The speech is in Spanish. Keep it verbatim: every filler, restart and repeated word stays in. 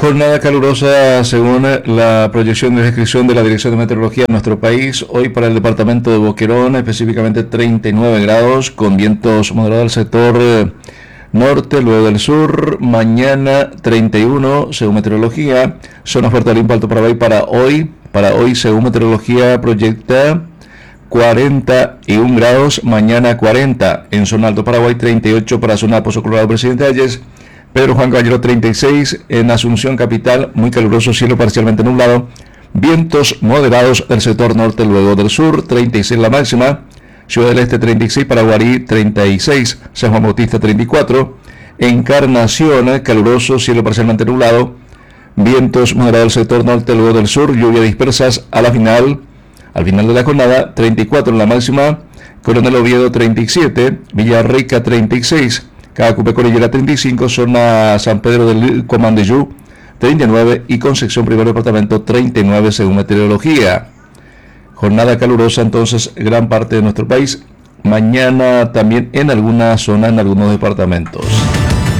Jornada calurosa según la proyección de descripción de la Dirección de Meteorología de nuestro país. Hoy para el departamento de Boquerón, específicamente treinta y nueve grados, con vientos moderados del sector norte, luego del sur. Mañana treinta y uno, según meteorología. Zona fuerte de limpo alto Paraguay para hoy. Para hoy, según meteorología, proyecta cuarenta y uno grados. Mañana cuarenta en zona alto Paraguay, treinta y ocho para zona Pozo Colorado Presidente Hayes. Pedro Juan Caballero treinta y seis, en Asunción Capital, muy caluroso, cielo parcialmente nublado, vientos moderados del sector norte, luego del sur, treinta y seis la máxima, Ciudad del Este treinta y seis, Paraguarí treinta y seis, San Juan Bautista treinta y cuatro, Encarnación, caluroso, cielo parcialmente nublado, vientos moderados del sector norte, luego del sur, lluvias dispersas a la final, al final de la jornada, treinta y cuatro la máxima, Coronel Oviedo treinta y siete, Villarrica treinta y seis, Cacupe Cordillera treinta y cinco, zona San Pedro del Comandeyú treinta y nueve y Concepción Primer Departamento treinta y nueve según meteorología. Jornada calurosa entonces gran parte de nuestro país. Mañana también en alguna zona, en algunos departamentos.